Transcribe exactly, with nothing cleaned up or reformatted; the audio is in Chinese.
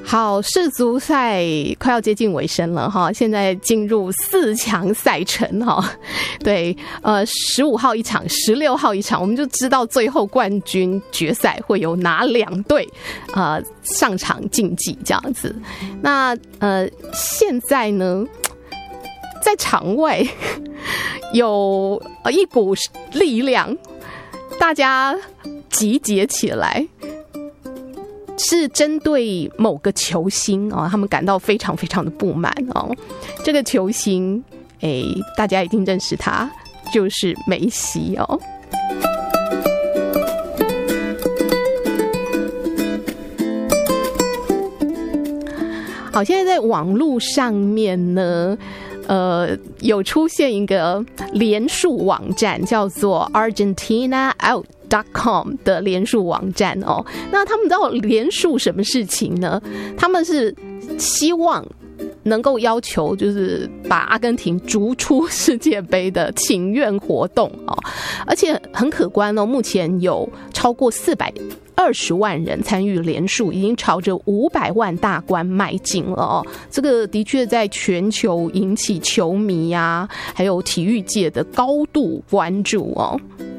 好，世足赛快要接近尾声了哈，现在进入四强赛程哈。对，呃，十五号一场，十六号一场，我们就知道最后冠军决赛会有哪两队呃上场竞技这样子。那呃，现在呢，在场外有一股力量，大家集结起来。是针对某个球星哦，他们感到非常非常的不满哦。这个球星，哎，大家一定认识他，就是梅西哦。好，现在在网络上面呢，呃，有出现一个联署网站，叫做 Argentina Out dot com 的联署网站哦。那他们知道联署什么事情呢？他们是希望能够要求就是把阿根廷逐出世界杯的请愿活动哦，而且很可观哦，目前有超过四百二十万人参与联署，已经朝着五百万大关迈进了哦。这个的确在全球引起球迷啊，还有体育界的高度关注哦。